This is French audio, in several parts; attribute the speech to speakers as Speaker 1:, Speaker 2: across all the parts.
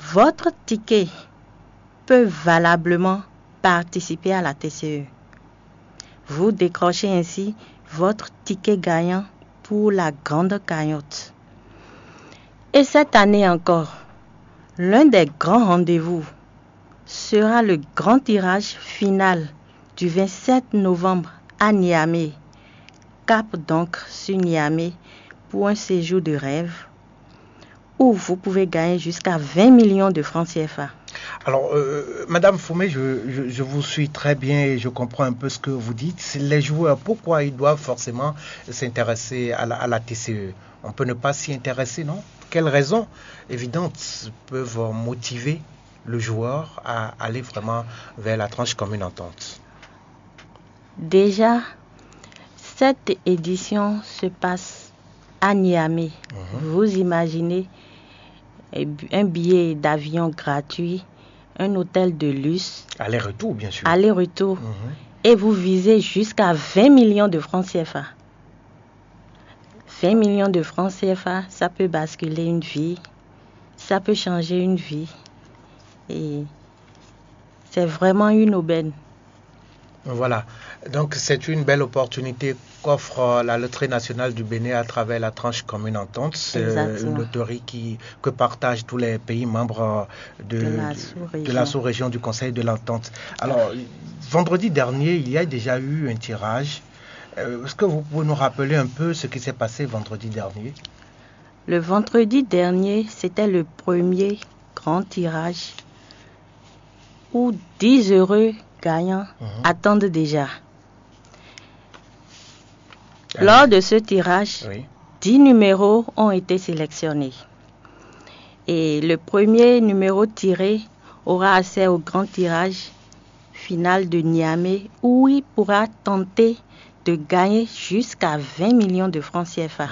Speaker 1: Votre ticket peut valablement participer à la TCE. Vous décrochez ainsi votre ticket gagnant pour la grande cagnotte. Et cette année encore, l'un des grands rendez-vous sera le grand tirage final du 27 novembre à Niamey. Cap donc sur Niamey pour un séjour de rêve où vous pouvez gagner jusqu'à 20 millions de francs CFA.
Speaker 2: Alors, Madame Foumé, je vous suis très bien et je comprends un peu ce que vous dites. Les joueurs, pourquoi ils doivent forcément s'intéresser à la TCE? On peut ne pas s'y intéresser, non? Quelles raisons évidentes peuvent motiver le joueur à aller vraiment vers la tranche commune entente?
Speaker 1: Déjà, cette édition se passe à Niamey. Vous imaginez un billet d'avion gratuit, un hôtel de luxe.
Speaker 2: Aller-retour, bien sûr.
Speaker 1: Aller-retour. Et vous visez jusqu'à 20 millions de francs CFA. 20 millions de francs CFA, ça peut basculer une vie, ça peut changer une vie. Et c'est vraiment une aubaine.
Speaker 2: Voilà, donc c'est une belle opportunité qu'offre la Loterie nationale du Bénin à travers la tranche commune entente. C'est une loterie que partagent tous les pays membres de la sous-région du Conseil de l'entente. Alors, vendredi dernier, il y a déjà eu un tirage. Est-ce que vous pouvez nous rappeler un peu ce qui s'est passé vendredi dernier?
Speaker 1: Le vendredi dernier, c'était le premier grand tirage où 10 heureux gagnants attendent déjà. Lors de ce tirage, 10 numéros ont été sélectionnés. Et le premier numéro tiré aura accès au grand tirage final de Niamey où il pourra tenter de gagner jusqu'à 20 millions de francs CFA.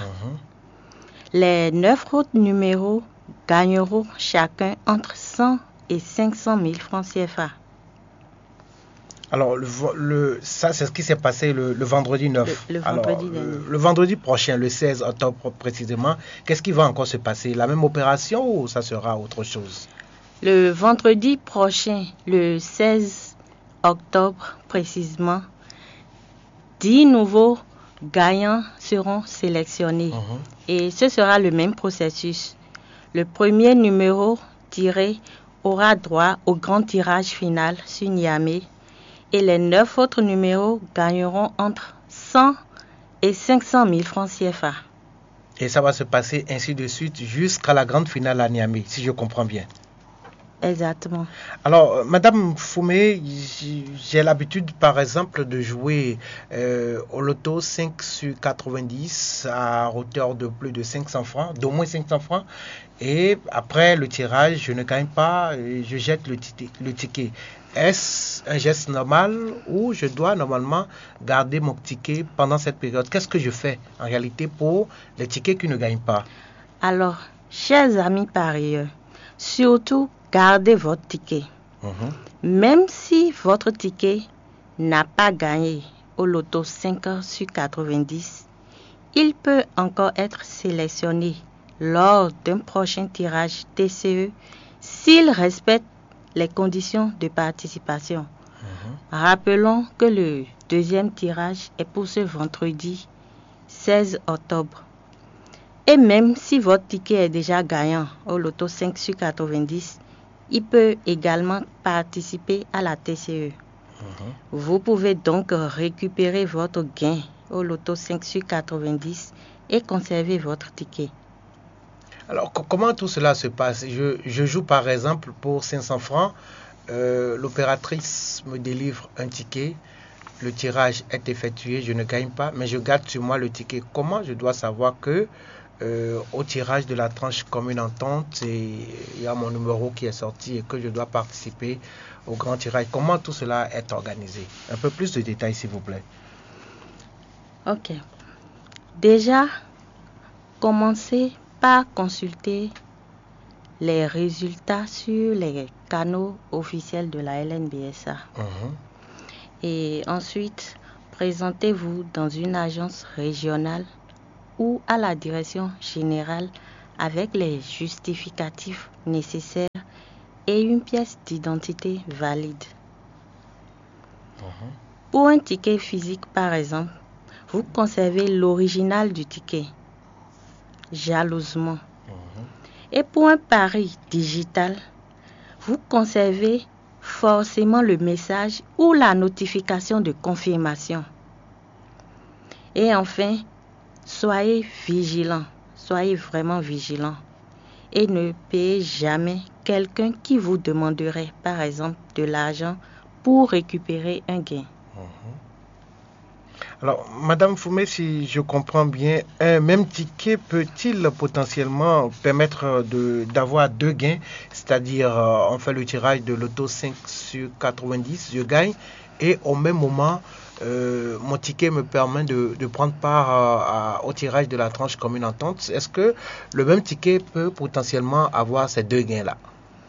Speaker 1: Les 9 autres numéros gagneront chacun entre 100 et 500 000 francs CFA.
Speaker 2: Alors, ça, c'est ce qui s'est passé le vendredi 9. Le vendredi prochain, le 16 octobre précisément, qu'est-ce qui va encore se passer? La même opération ou ça sera autre chose?
Speaker 1: Le vendredi prochain, le 16 octobre précisément, 10 nouveaux gagnants seront sélectionnés. Et ce sera le même processus. Le premier numéro tiré aura droit au grand tirage final sur Niamey. Et les 9 autres numéros gagneront entre 100 et 500 000 francs CFA.
Speaker 2: Et ça va se passer ainsi de suite jusqu'à la grande finale à Niamey, si je comprends bien.
Speaker 1: Exactement.
Speaker 2: Alors, Madame Foumé, j'ai l'habitude, par exemple, de jouer au loto 5 sur 90 à hauteur de plus de 500 francs, d'au moins 500 francs. Et après le tirage, je ne gagne pas, je jette le ticket. Est-ce un geste normal ou je dois normalement garder mon ticket pendant cette période? Qu'est-ce que je fais en réalité pour les tickets qui ne gagnent pas?
Speaker 1: Alors, chers amis parieurs, surtout gardez votre ticket. Même si votre ticket n'a pas gagné au loto 5 sur 90, il peut encore être sélectionné lors d'un prochain tirage TCE s'il respecte les conditions de participation. Rappelons que le deuxième tirage est pour ce vendredi 16 octobre. Et même si votre ticket est déjà gagnant au loto 5 sur 90, il peut également participer à la TCE. Vous pouvez donc récupérer votre gain au loto 5 sur 90 et conserver votre ticket.
Speaker 2: Alors, comment tout cela se passe? Je joue par exemple pour 500 francs. L'opératrice me délivre un ticket. Le tirage est effectué, je ne gagne pas, mais je garde sur moi le ticket. Comment je dois savoir que au tirage de la tranche commune entente, il y a mon numéro qui est sorti et que je dois participer au grand tirage? Comment tout cela est organisé? Un peu plus de détails, s'il vous plaît.
Speaker 1: Ok. Déjà, commencez par consulter les résultats sur les canaux officiels de la LNBSA. Et ensuite, présentez-vous dans une agence régionale ou à la direction générale avec les justificatifs nécessaires et une pièce d'identité valide. Pour un ticket physique, par exemple, vous conservez l'original du ticket, jalousement. Et pour un pari digital, vous conservez forcément le message ou la notification de confirmation. Et enfin, soyez vigilants, soyez vraiment vigilants et ne payez jamais quelqu'un qui vous demanderait, par exemple, de l'argent pour récupérer un gain.
Speaker 2: Alors, Madame Foumé, si je comprends bien, un même ticket peut-il potentiellement permettre d'avoir deux gains, c'est-à-dire on fait le tirage de l'auto 5 sur 90, je gagne, et au même moment, mon ticket me permet de prendre part au tirage de la tranche commune entente. Est-ce que le même ticket peut potentiellement avoir ces deux gains-là?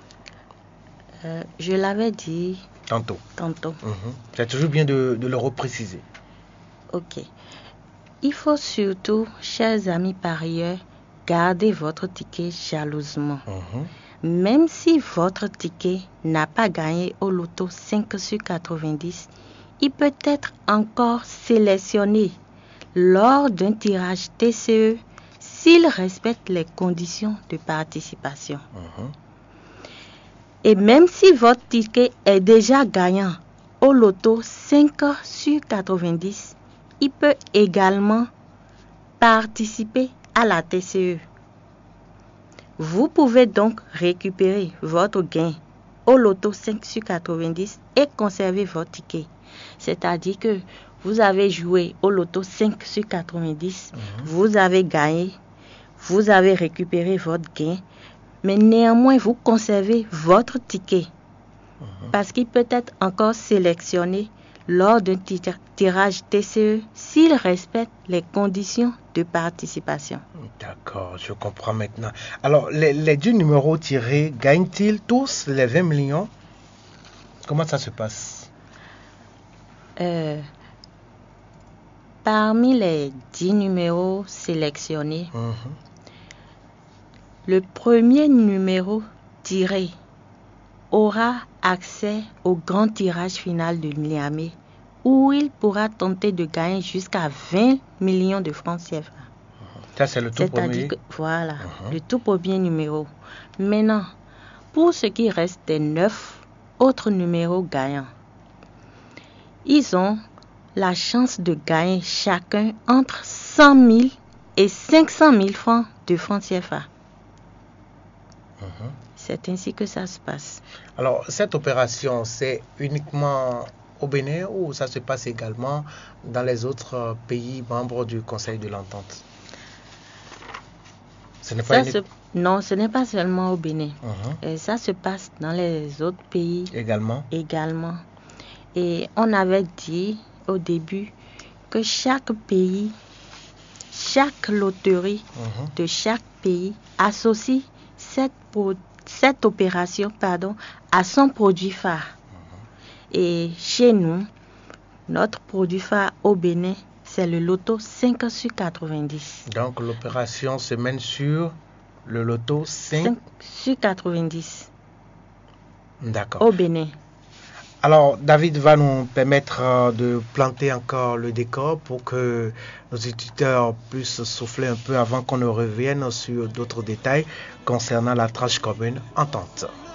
Speaker 1: Je l'avais dit
Speaker 2: tantôt. C'est toujours bien de le repréciser.
Speaker 1: Ok. Il faut surtout, chers amis parieurs, garder votre ticket jalousement. Même si votre ticket n'a pas gagné au loto 5 sur 90, il peut être encore sélectionné lors d'un tirage TCE s'il respecte les conditions de participation. Et même si votre ticket est déjà gagnant au loto 5 sur 90, il peut également participer à la TCE. Vous pouvez donc récupérer votre gain au loto 5 sur 90 et conserver votre ticket. C'est-à-dire que vous avez joué au loto 5 sur 90, vous avez gagné, vous avez récupéré votre gain, mais néanmoins vous conservez votre ticket parce qu'il peut être encore sélectionné lors d'un tirage TCE s'il respecte les conditions de participation.
Speaker 2: D'accord, je comprends maintenant. Alors, les 10 numéros tirés gagnent-ils tous les 20 millions? Comment ça se passe?
Speaker 1: Parmi les 10 numéros sélectionnés, le premier numéro tiré aura accès au grand tirage final de Niamey où il pourra tenter de gagner jusqu'à 20 millions de francs CFA.
Speaker 2: Ça, c'est le tout premier.
Speaker 1: Voilà, le tout premier numéro. Maintenant, pour ce qui reste des 9 autres numéros gagnants, ils ont la chance de gagner chacun entre 100 000 et 500 000 francs de francs CFA. C'est ainsi que ça se passe.
Speaker 2: Alors, cette opération, c'est uniquement au Bénin ou ça se passe également dans les autres pays membres du Conseil de l'Entente?
Speaker 1: Non, ce n'est pas seulement au Bénin. Ça se passe dans les autres pays également. Et on avait dit au début que chaque pays, chaque loterie de chaque pays associe cette opération à son produit phare. Et chez nous, notre produit phare au Bénin, c'est le loto 5 sur 90.
Speaker 2: Donc l'opération se mène sur le loto 5
Speaker 1: sur 90.
Speaker 2: D'accord.
Speaker 1: Au Bénin.
Speaker 2: Alors, David va nous permettre de planter encore le décor pour que nos éditeurs puissent souffler un peu avant qu'on ne revienne sur d'autres détails concernant la tranche commune entente.